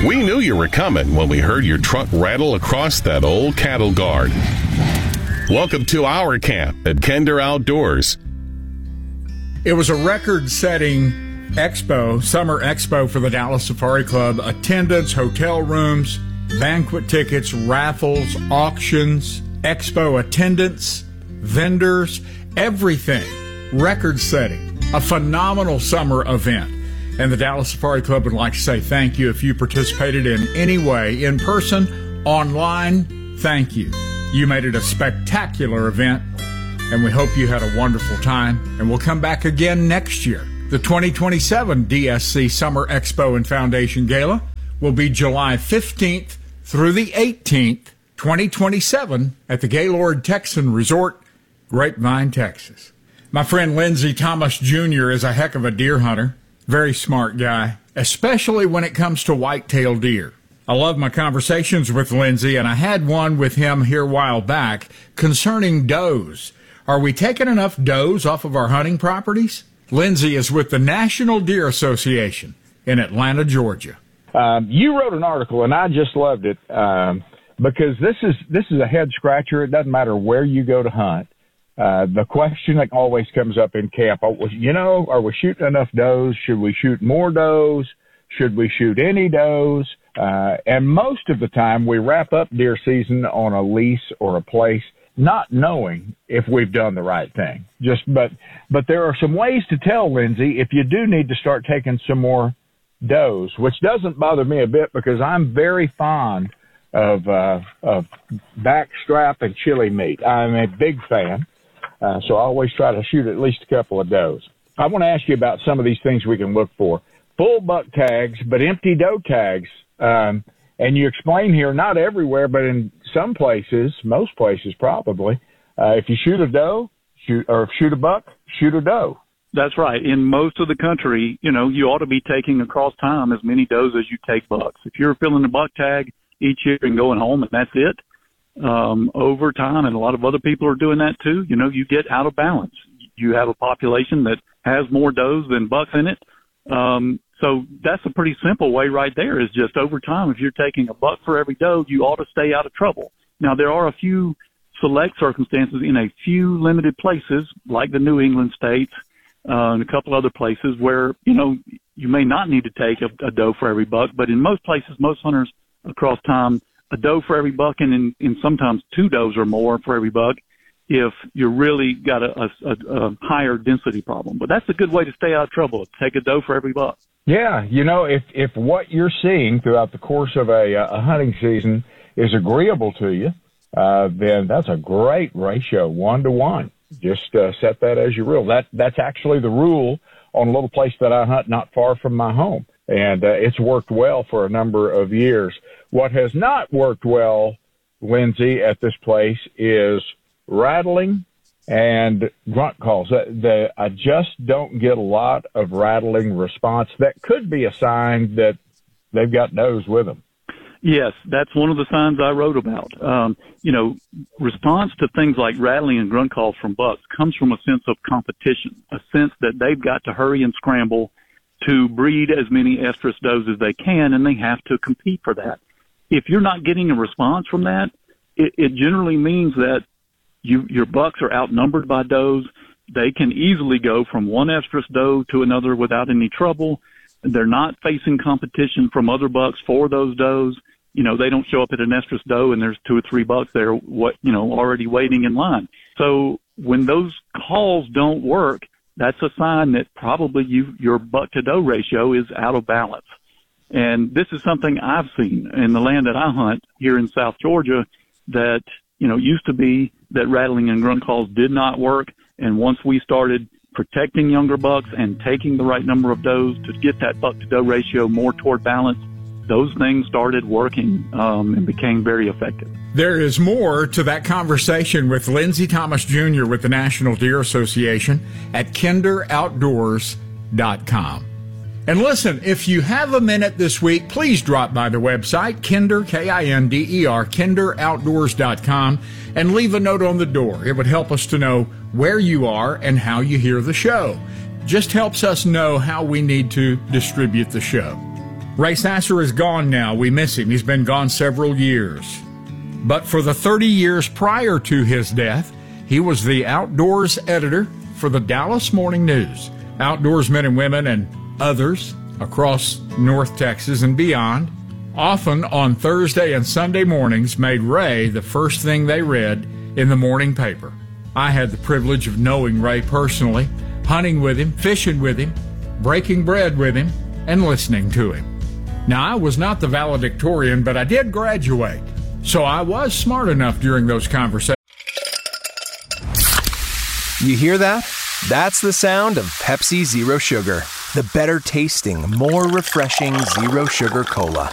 We knew you were coming when we heard your truck rattle across that old cattle guard. Welcome to our camp at Kinder Outdoors. It was a record-setting expo, summer expo for the Dallas Safari Club. Attendance, hotel rooms, banquet tickets, raffles, auctions, expo attendance, vendors, everything. Record-setting. A phenomenal summer event. And the Dallas Safari Club would like to say thank you if you participated in any way, in person, online. Thank you. You made it a spectacular event, and we hope you had a wonderful time. And we'll come back again next year. The 2027 DSC Summer Expo and Foundation Gala will be July 15th through the 18th, 2027, at the Gaylord Texan Resort, Grapevine, Texas. My friend Lindsey Thomas Jr. is a heck of a deer hunter. Very smart guy, especially when it comes to whitetail deer. I love my conversations with Lindsey, and I had one with him here a while back concerning does. Are we taking enough does off of our hunting properties? Lindsey is with the National Deer Association in Atlanta, Georgia. You wrote an article, and I just loved it because this is a head scratcher. It doesn't matter where you go to hunt. The question that always comes up in camp, are we shooting enough does? Should we shoot more does? Should we shoot any does? And most of the time we wrap up deer season on a lease or a place, not knowing if we've done the right thing. But there are some ways to tell, Lindsey, if you do need to start taking some more does, which doesn't bother me a bit because I'm very fond of backstrap and chili meat. I'm a big fan. So I always try to shoot at least a couple of does. I want to ask you about some of these things we can look for. Full buck tags, but empty doe tags. And you explain here, not everywhere, but in some places, most places probably, if you shoot a doe, shoot a buck, shoot a doe. That's right. In most of the country, you ought to be taking across time as many does as you take bucks. If you're filling a buck tag each year and going home and that's it, over time, and a lot of other people are doing that too, you get out of balance. You have a population that has more does than bucks in it. So that's a pretty simple way right there, is just over time, if you're taking a buck for every doe, you ought to stay out of trouble. Now, there are a few select circumstances in a few limited places, like the New England states, and a couple other places where, you may not need to take a doe for every buck, but in most places, most hunters across time, a doe for every buck, and in sometimes two does or more for every buck if you really got a higher density problem. But that's a good way to stay out of trouble. Take a doe for every buck. Yeah, if what you're seeing throughout the course of a hunting season is agreeable to you, then that's a great ratio, 1-to-1. Just set that as your rule. That's actually the rule on a little place that I hunt not far from my home. And it's worked well for a number of years. What has not worked well, Lindsey, at this place is rattling and grunt calls. I just don't get a lot of rattling response. That could be a sign that they've got does with them. Yes, that's one of the signs I wrote about. Response to things like rattling and grunt calls from bucks comes from a sense of competition, a sense that they've got to hurry and scramble to breed as many estrus does as they can, and they have to compete for that. If you're not getting a response from that, it generally means that your bucks are outnumbered by does. They can easily go from one estrus doe to another without any trouble. They're not facing competition from other bucks for those does. They don't show up at an estrus doe and there's 2 or 3 bucks there, already waiting in line. So when those calls don't work, that's a sign that probably your buck to doe ratio is out of balance. And this is something I've seen in the land that I hunt here in South Georgia that, used to be that rattling and grunt calls did not work. And once we started protecting younger bucks and taking the right number of does to get that buck to doe ratio more toward balance, those things started working and became very effective. There is more to that conversation with Lindsey Thomas Jr. with the National Deer Association at kinderoutdoors.com. And listen, if you have a minute this week, please drop by the website, Kinder, Kinder, kinderoutdoors.com, and leave a note on the door. It would help us to know where you are and how you hear the show. Just helps us know how we need to distribute the show. Ray Sasser is gone now. We miss him. He's been gone several years. But for the 30 years prior to his death, he was the outdoors editor for the Dallas Morning News. Outdoors men and women and others across North Texas and beyond, often on Thursday and Sunday mornings, made Ray the first thing they read in the morning paper. I had the privilege of knowing Ray personally, hunting with him, fishing with him, breaking bread with him, and listening to him. Now, I was not the valedictorian, but I did graduate, so I was smart enough during those conversations. You hear that? That's the sound of Pepsi Zero Sugar, the better tasting, more refreshing Zero Sugar Cola.